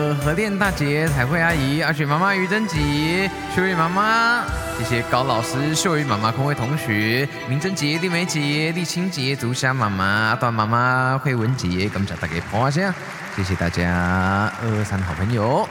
核电大姐、彩绘阿姨、阿雪妈妈、于珍吉、秀玉妈妈，谢谢高老师、秀玉妈妈、空位同学、明珍姐、丽梅姐、丽清姐、竹香妈妈、阿段妈妈、慧文姐，感谢大家捧花香，谢谢大家223好朋友。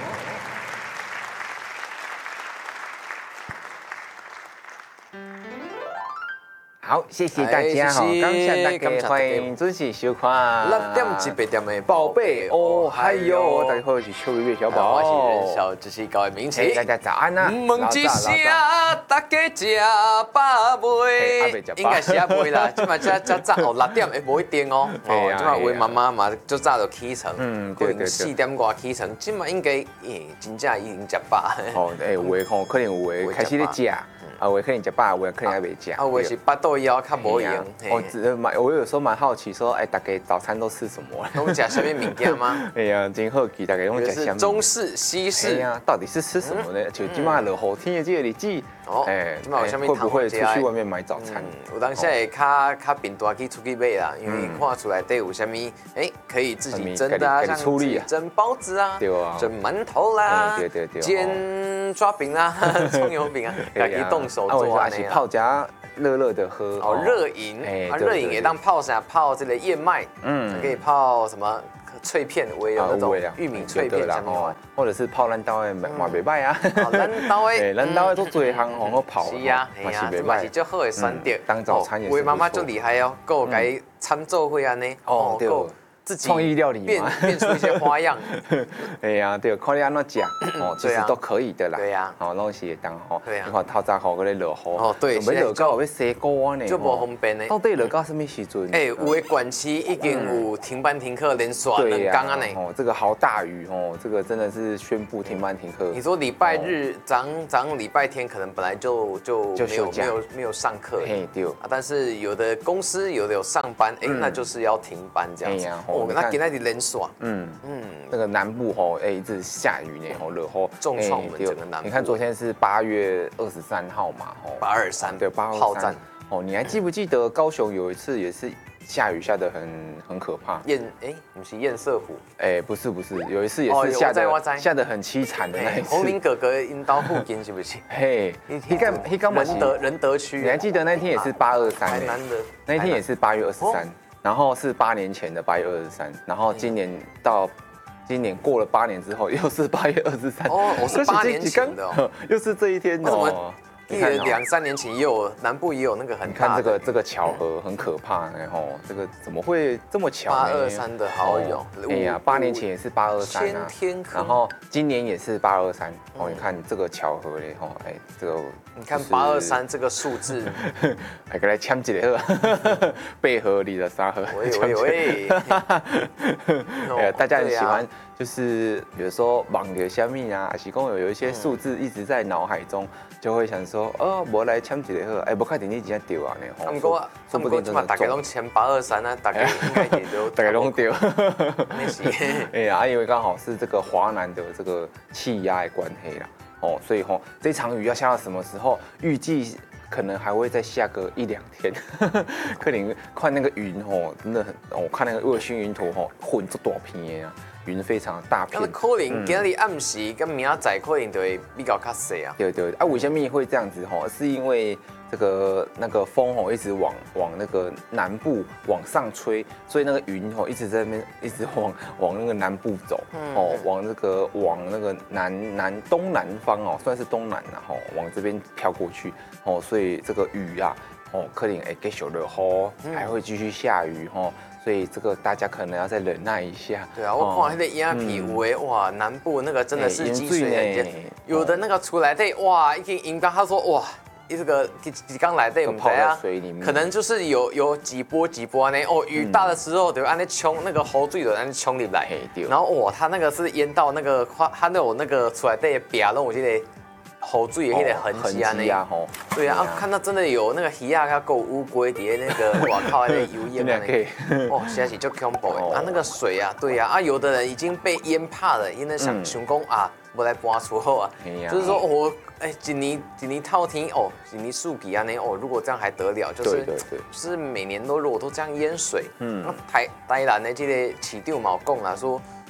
好，谢谢大家哈，感谢大家欢迎准时收看 6点一8点的宝贝哦，还有大家好，我是秋月小宝， 我是人小知识高的明奇， 大家早安呐！ 问一声，大家吃饱未？应该是还未啦，今嘛才早哦6点，不一定哦。哦，今嘛为妈妈嘛，就早就起床，可能4点外起床，今嘛应该真正已经吃饱。 哦，有的吼，可能有的开始咧食。有的可能吃饱，有的可能还未食。 有的是巴肚枵较无用。 我有时候蛮好奇，说，大家早餐都吃什么？ 都吃什么物件吗？ 哎呀，真好奇，大家拢吃什么？ 中式、西式呀，到底是吃什么呢？就今嘛落雨天的这个日子，会不会出去外面买早餐？ 有当时会较便大去出去买啦，因为看出来底有啥物，可以自己蒸的啊，像蒸包子啊，蒸馒头啦，煎抓饼啦，葱油饼啊，自己动手做啊， 是泡加热热的喝哦，热饮，热饮也当泡啥？泡这个燕麦，可以泡什么脆片，我也有那种玉米脆片下面玩， 或者是泡咱刀的嘛袂歹啊，咱刀的都最行好泡， 是啊，嘛是袂歹，是最好的选择。 当早餐也是。 我妈妈就厉害哦，够该参奏会安尼， 哦，对。 自己创意料理变出一些花样。 哎呀，对，看你安怎讲哦，其实都可以的啦。 对呀， 好，拢是会当吼。 对呀。 你看透早好，搁咧落雨。 哦，对。 要落到要洗锅呢。 就无方便呢。 到底落到什么时阵？ 有的管区已经有停班停课连续2天啊呢。 哦，这个好大雨哦，这个真的是宣布停班停课。 你说礼拜日、早礼拜天可能本来就没有上课。 嘿，对。 啊，但是有的公司有的有上班，那就是要停班这样子。哦，那今天连续。 那个南部吼，一直下雨呢，吼，热吼， 重创我们整个南部。 你看昨天是8月23号嘛，吼 ，823， 对，823炮战。哦，你还记不记得高雄有一次也是下雨下得很可怕？ 不是堰塞湖？ 不是，有一次也是下得很凄惨的那一次。 红林哥哥引导附近是不是？ 嘿， 仁德区。 你还记得那天也是823？ 台南的那天也是8月23。然后是8年前的8月23，然后今年过了8年之后，又是8月23。 哦，我是8年前的哦， 又是这一天哦。 记得2、3年前也有南部也有那个很大的。 你看这个巧合很可怕呢吼，这个怎么会这么巧 ？823的好友。 哎呀，8年前也是823啊，然后今年也是823。哦，你看这个巧合嘞吼，这个。 你看823这个数字， 还给来抢一个呵，背河里的沙河， 喂， 大家很喜欢，就是有时候忘掉虾米啊，还是讲有一些数字一直在脑海中，就会想说，我来抢一个好，不确定你真对啊呢吼。 说不定真的大家拢签823啊，大家应该也都大家拢对。哎呀，因为刚好是这个华南的这个气压的关系啦。哦，所以这场雨要下到什么时候？预计可能还会再下个1、2天。可能看那个云真的很，我看那个卫星云图混这大片啊，云非常大片。 可能今日暗时跟明仔载可能就会比较较细啊。 对啊，为什么会这样子是因为那个风一直往那个南部往上吹，所以那个云一直在那边一直往那个南部走，往那个东南方算是东南往这边飘过去，所以这个雨啊可能继续落雨，还会继续下雨所以这个大家可能要再忍耐一下。 对啊，我看那个影片有的哇，南部那个真的是积水很严，有的那个出来的哇，已经引到他说哇。这个几缸来的，我们在水里面，可能就是有几波呢。雨大的时候，对，按那冲那个河水的按冲入来，然后哇，它那个是淹到那个它那有那个出来的边，然后我记得河水有那个痕迹啊，对啊，看到真的有那个鱼啊，它够乌龟底那个，哇靠，那个油烟啊，实在是就恐怖的啊，那个水啊，对啊，有的人已经被淹怕了，因为想讲啊，不来搬出后啊，就是说我。一年透天一年四季啊如果这样还得了，就是每年如果都这样淹水，台南的这个市长嘛讲啦，说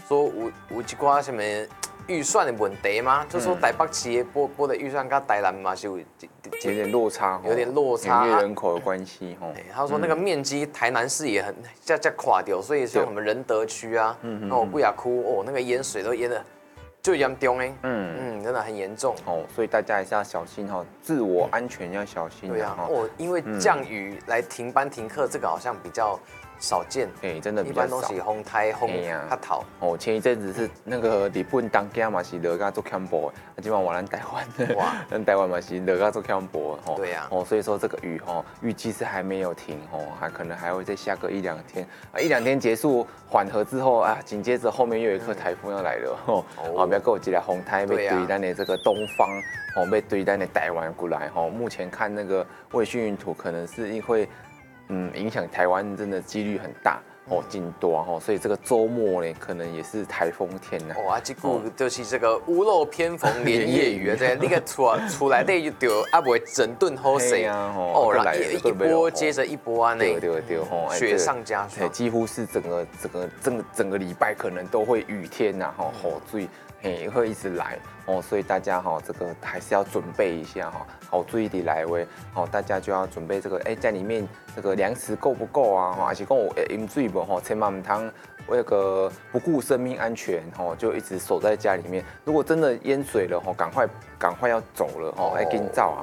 说有一寡什么预算的问题吗？就说台北市的播的预算跟台南嘛是有点落差， 有点落差， 因为人口的关系哈。 他说那个面积台南市也很这垮掉，所以像我们仁德区啊，那我贵雅窟哦，那个淹水都淹的就严重哎，真的很严重哦，所以大家还是要小心哈，自我安全要小心。 对啊，因为降雨来停班停课，这个好像比较少见， 真的比较少。 一般都是风台风它逃。 前一阵子是那个日本东京嘛是热到做恐怖的，基本上我咱台湾，咱台湾嘛是热到做恐怖的。 对呀。 所以说这个雨预计是还没有停可能还会再下个1-2天，一两天结束缓和之后啊，紧接着后面又有一颗台风要来了不要跟我一个风台要对咱的这个东方要对咱的台湾过来目前看那个卫星云图，可能是因为影响台湾真的几率很大进多所以这个周末呢，可能也是台风天呐。 这股就是这个屋漏偏逢连夜雨对，那个出来的就啊不会整顿好势然后一波接着一波啊， 对雪上加霜， 几乎是整个礼拜可能都会雨天呐雨水会一直来所以大家这个还是要准备一下好注意的来位大家就要准备这个在里面这个粮食够不够啊还是讲有饮水不千万唔通那个不顾生命安全就一直守在家里面。如果真的淹水了赶快要走了赶紧走啊。